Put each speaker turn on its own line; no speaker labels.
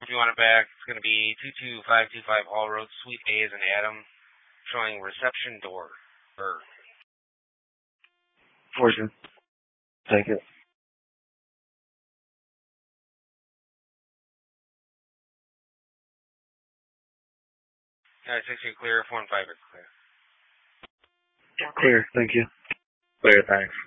If you want it back, it's going to be 22525 Hall Road, Suite A as in Adam, showing reception door.
Fortune. Take it.
Yeah, 6 clear, 4 and 5 is clear.
Clear, thank you.
Clear, thanks.